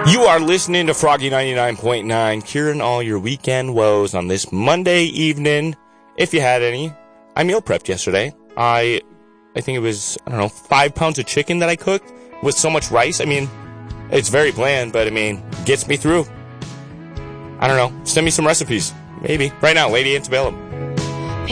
You are listening to Froggy 99.9, curing all your weekend woes on this Monday evening, if you had any. I meal prepped yesterday. I think it was, 5 pounds of chicken that I cooked with so much rice. I mean, it's very bland, but gets me through. I don't know. Send me some recipes. Maybe. Right now, Lady Antebellum.